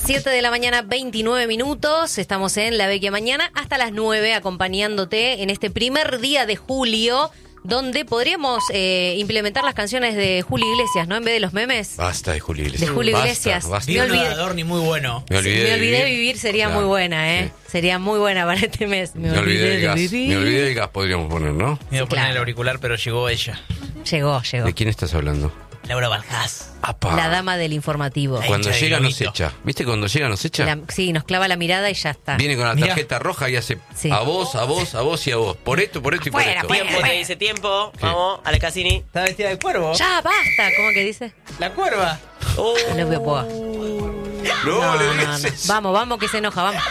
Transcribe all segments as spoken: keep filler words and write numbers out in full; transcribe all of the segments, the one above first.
siete de la mañana, veintinueve minutos. Estamos en La Vecchia Mañana hasta las nueve, acompañándote en este primer día de julio, donde podríamos eh, implementar las canciones de Julio Iglesias, ¿no? En vez de los memes. Basta de Julio Iglesias. De Julio basta, Iglesias. Basta. Me olvidé, Adorni muy bueno. Me olvidé, me olvidé de vivir, vivir sería claro, muy buena, ¿eh? Sí. Sería muy buena para este mes. Me, Me olvidé olvidé del de gas. vivir. Me olvidé del gas, podríamos poner, ¿no? Me iba a poner Claro. el auricular, pero llegó ella. Llegó, llegó. ¿De quién estás hablando? Laura Valjas. Apa. La dama del informativo. Cuando Hincha de llega nos globito. echa. ¿Viste cuando llega nos echa? La- sí, nos clava la mirada y ya está. Viene con la Mirá. tarjeta roja y hace Sí. a vos, a vos, a vos y a vos. Por esto, por esto y por Afuera, esto. afuera. Tiempo, te dice tiempo. ¿Qué? Vamos, a la Cassini. ¿Está vestida de cuervo? Ya, basta. ¿Cómo que dice? La cuerva. Oh. No veo boa. No, No, le no, digas no. eso. Vamos, vamos, que se enoja, vamos.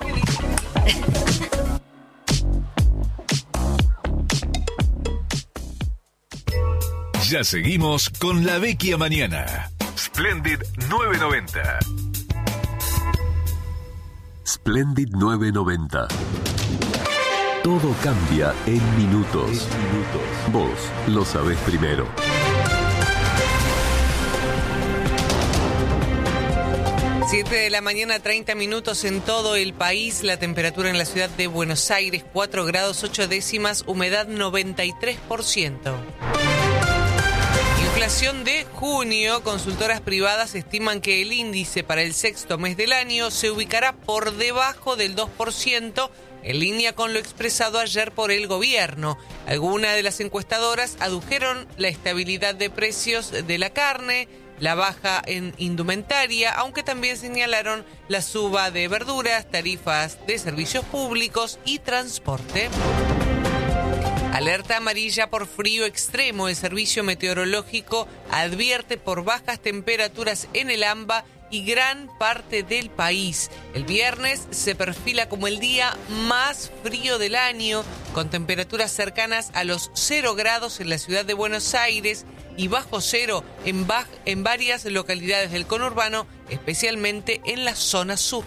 Ya seguimos con La Vecchia Mañana. Splendid novecientos noventa. Splendid novecientos noventa. Todo cambia en minutos. Vos lo sabés primero. siete de la mañana, treinta minutos en todo el país. La temperatura en la ciudad de Buenos Aires, cuatro grados ocho décimas, humedad noventa y tres por ciento. Inflación de junio. Consultoras privadas estiman que el índice para el sexto mes del año se ubicará por debajo del dos por ciento, en línea con lo expresado ayer por el gobierno. Algunas de las encuestadoras adujeron la estabilidad de precios de la carne, la baja en indumentaria, aunque también señalaron la suba de verduras, tarifas de servicios públicos y transporte. Alerta amarilla por frío extremo. El Servicio Meteorológico advierte por bajas temperaturas en el AMBA y gran parte del país. El viernes se perfila como el día más frío del año, con temperaturas cercanas a los cero grados en la ciudad de Buenos Aires y bajo cero en, baj- en varias localidades del conurbano, especialmente en la zona sur.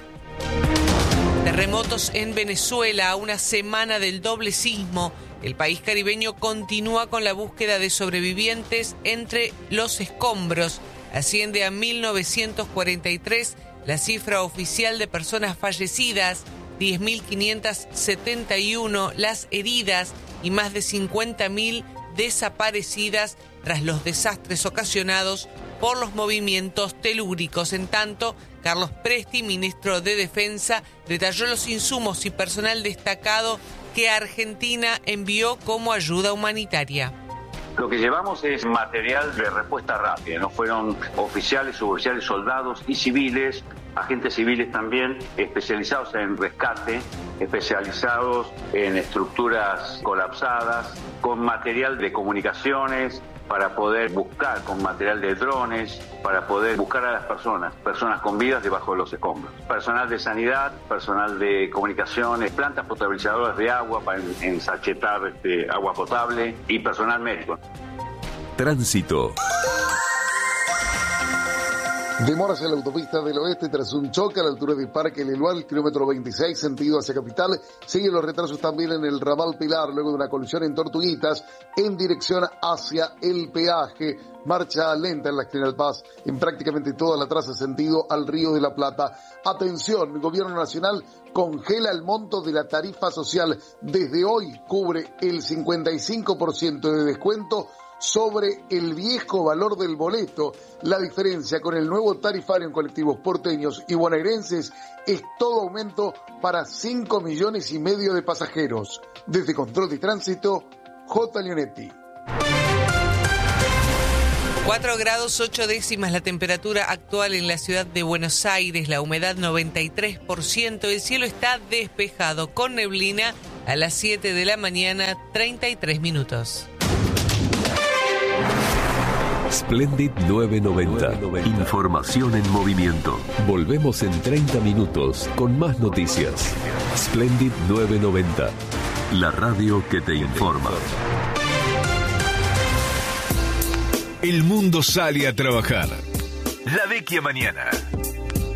Terremotos en Venezuela, a una semana del doble sismo. El país caribeño continúa con la búsqueda de sobrevivientes entre los escombros. Asciende a mil novecientos cuarenta y tres la cifra oficial de personas fallecidas, diez mil quinientas setenta y uno las heridas y más de cincuenta mil desaparecidas tras los desastres ocasionados por los movimientos telúricos. En tanto, Carlos Presti, ministro de Defensa, detalló los insumos y personal destacado que Argentina envió como ayuda humanitaria. Lo que llevamos es material de respuesta rápida, no fueron oficiales, suboficiales, soldados y civiles, agentes civiles también, especializados en rescate, especializados en estructuras colapsadas, con material de comunicaciones, para poder buscar, con material de drones, para poder buscar a las personas, personas con vidas debajo de los escombros. Personal de sanidad, personal de comunicaciones, plantas potabilizadoras de agua para ensachetar este, agua potable y personal médico. Tránsito. Demoras en la autopista del oeste tras un choque a la altura de Parque Lelual, kilómetro veintiséis, sentido hacia capital. Siguen los retrasos también en el ramal Pilar, luego de una colisión en Tortuguitas, en dirección hacia el peaje. Marcha lenta en la General Paz, en prácticamente toda la traza sentido al Río de la Plata. Atención, el Gobierno Nacional congela el monto de la tarifa social. Desde hoy cubre el cincuenta y cinco por ciento de descuento sobre el viejo valor del boleto. La diferencia con el nuevo tarifario en colectivos porteños y bonaerenses es todo aumento para cinco millones y medio de pasajeros. Desde Control de Tránsito, J. Leonetti. cuatro grados ocho décimas la temperatura actual en la ciudad de Buenos Aires, la humedad noventa y tres por ciento, el cielo está despejado con neblina a las siete de la mañana, treinta y tres minutos. Splendid novecientos noventa. Información en movimiento. Volvemos en treinta minutos con más noticias. Splendid novecientos noventa. La radio que te informa. El mundo sale a trabajar. La Vecchia Mañana.